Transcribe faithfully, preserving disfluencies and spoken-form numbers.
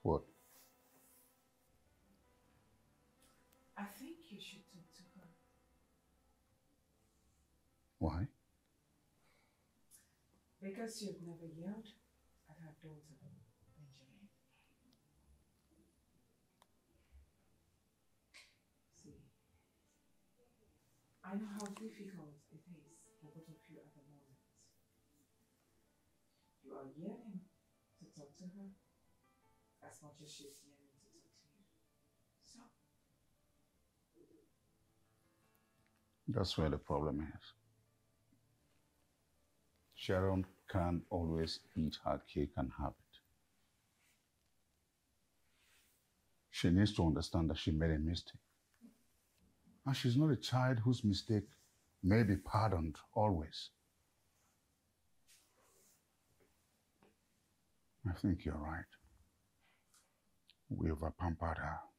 What? I think you should talk to her. Why? Because you've never yelled at her daughter, Benjamin. See, I know how difficult it is for both of you at the moment. You are yearning to talk to her as much as she's yearning to talk to you. So, That's where the problem is. Sharon can't always eat her cake and have it. She needs to understand that she made a mistake. And she's not a child whose mistake may be pardoned always. I think you're right. We overpampered her.